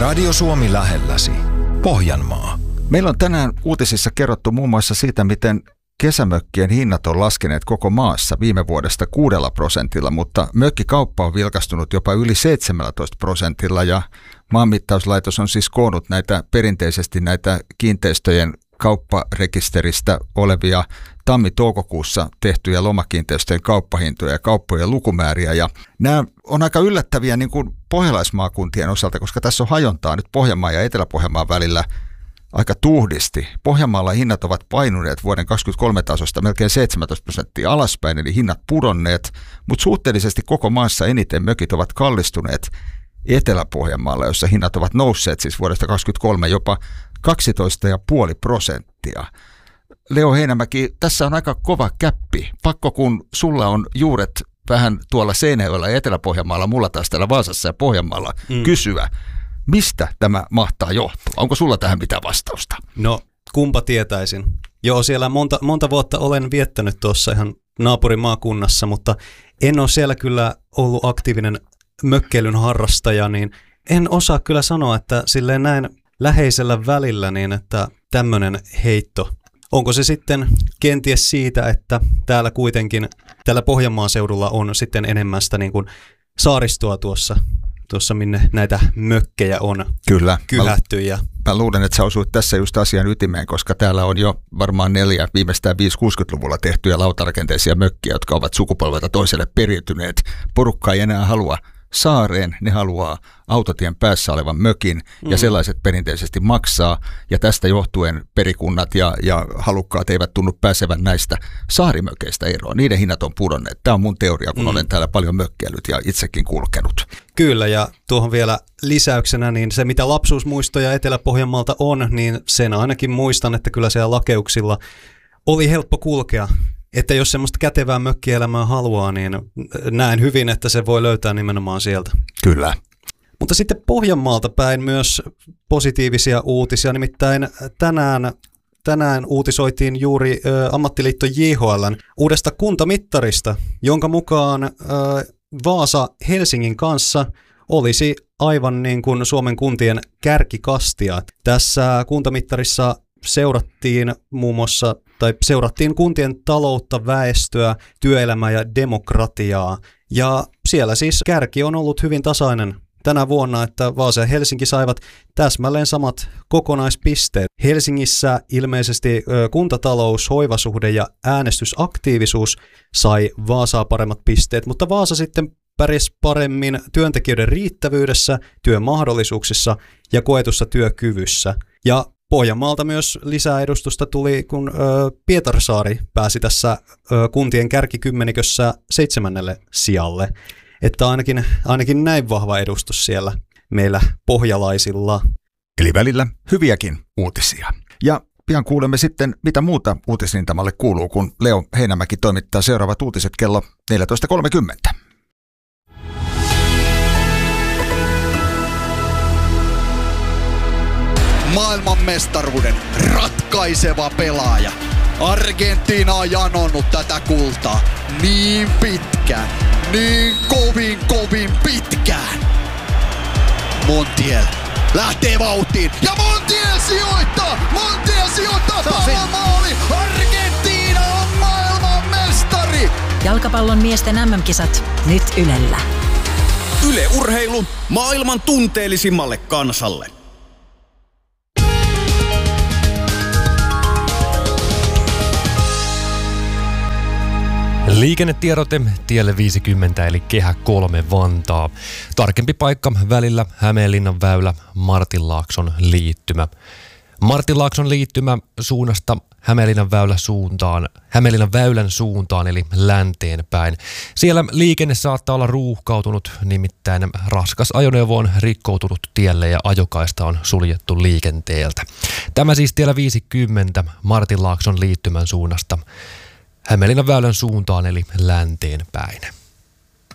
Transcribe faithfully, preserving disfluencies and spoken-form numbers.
Radio Suomi lähelläsi. Pohjanmaa. Meillä on tänään uutisissa kerrottu muun muassa siitä, miten kesämökkien hinnat on laskeneet koko maassa viime vuodesta kuudella prosentilla, mutta mökkikauppa on vilkastunut jopa yli seitsemäntoista prosentilla ja Maanmittauslaitos on siis koonnut näitä perinteisesti näitä kiinteistöjen kaupparekisteristä olevia tammi-toukokuussa tehtyjä lomakiinteistöjen kauppahintoja ja kauppojen lukumääriä. Ja nämä on aika yllättäviä niin kuin pohjalaismaakuntien osalta, koska tässä on hajontaa nyt Pohjanmaan ja Etelä-Pohjanmaan välillä aika tuhdisti. Pohjanmaalla hinnat ovat painuneet vuoden kaksikymmentäkolme tasosta melkein seitsemäntoista prosenttia alaspäin, eli hinnat pudonneet, mutta suhteellisesti koko maassa eniten mökit ovat kallistuneet Etelä-Pohjanmaalla, jossa hinnat ovat nousseet siis vuodesta kaksikymmentäkolme jopa kaksitoista pilkku viisi prosenttia. Leo Heinämäki, tässä on aika kova käppi. Pakko, kun sulla on juuret vähän tuolla Seinäjoella ja Etelä-Pohjanmaalla, mulla taas täällä Vaasassa ja Pohjanmaalla, mm. kysyä, mistä tämä mahtaa johtua? Onko sulla tähän mitään vastausta? No, kumpa tietäisin. Joo, siellä monta, monta vuotta olen viettänyt tuossa ihan naapurimaakunnassa, mutta en ole siellä kyllä ollut aktiivinen mökkeilyn harrastaja, niin en osaa kyllä sanoa, että silleen näin läheisellä välillä niin, että tämmöinen heitto. Onko se sitten kenties siitä, että täällä kuitenkin, täällä Pohjanmaan seudulla on sitten enemmän sitä niin kuin saaristoa tuossa, tuossa minne näitä mökkejä on Kyllä. kyhätty. Ja Mä luulen, että sä osuit tässä just asian ytimeen, koska täällä on jo varmaan neljä, viimeistään viisikymmentä-kuusikymmentäluvulla tehtyjä lautarakenteisia mökkiä, jotka ovat sukupolvelta toiselle periytyneet. Porukka ei enää halua saareen, ne haluaa autotien päässä olevan mökin ja sellaiset perinteisesti maksaa ja tästä johtuen perikunnat ja, ja halukkaat eivät tunnu pääsevän näistä saarimökeistä eroon. Niiden hinnat on pudonneet. Tämä on mun teoria, kun mm. olen täällä paljon mökkeillyt ja itsekin kulkenut. Kyllä, ja tuohon vielä lisäyksenä, niin se mitä lapsuusmuistoja Etelä-Pohjanmaalta on, niin sen ainakin muistan, että kyllä siellä lakeuksilla oli helppo kulkea. Että jos semmoista kätevää mökkielämää haluaa, niin näen hyvin, että se voi löytää nimenomaan sieltä. Kyllä. Mutta sitten Pohjanmaalta päin myös positiivisia uutisia. Nimittäin tänään, tänään uutisoitiin juuri ä, ammattiliitto J H L:n uudesta kuntamittarista, jonka mukaan ä, Vaasa Helsingin kanssa olisi aivan niin kuin Suomen kuntien kärkikastia. Tässä kuntamittarissa seurattiin muun muassa tai seurattiin kuntien taloutta, väestöä, työelämää ja demokratiaa. Ja siellä siis kärki on ollut hyvin tasainen tänä vuonna, että Vaasa ja Helsinki saivat täsmälleen samat kokonaispisteet. Helsingissä ilmeisesti kuntatalous, hoivasuhde ja äänestysaktiivisuus sai Vaasaa paremmat pisteet, mutta Vaasa sitten pärjäsi paremmin työntekijöiden riittävyydessä, työmahdollisuuksissa ja koetussa työkyvyssä. Ja Pohjanmaalta myös lisää edustusta tuli, kun ö, Pietarsaari pääsi tässä ö, kuntien kärkikymmenikössä seitsemännelle sijalle. Että ainakin, ainakin näin vahva edustus siellä meillä pohjalaisilla. Eli välillä hyviäkin uutisia. Ja pian kuulemme sitten, mitä muuta uutisrintamalle kuuluu, kun Leo Heinämäki toimittaa seuraavat uutiset kello neljätoista kolmekymmentä. Maailmanmestaruuden ratkaiseva pelaaja. Argentiina on janonnut tätä kultaa niin pitkään, niin kovin kovin pitkään. Montiel lähtee vauhtiin ja Montiel sijoittaa! Montiel sijoittaa pallon maali! Argentiina on maailmanmestari! Jalkapallon miesten M M-kisat nyt Ylellä. Yle Urheilu maailman tunteellisimmalle kansalle. Liikennetiedote tielle viisikymmentä eli kehä kolme Vantaa. Tarkempi paikka välillä Hämeenlinnan väylä Martinlaakson liittymä. Martinlaakson liittymä suunnasta Hämeenlinnan väylä suuntaan, Hämeenlinnan väylän suuntaan eli länteen päin. Siellä liikenne saattaa olla ruuhkautunut, nimittäin raskas ajoneuvo on rikkoutunut tielle ja ajokaista on suljettu liikenteeltä. Tämä siis tiellä viisikymmentä Martinlaakson liittymän suunnasta Hämeenlinnan väylän suuntaan eli länteen päin.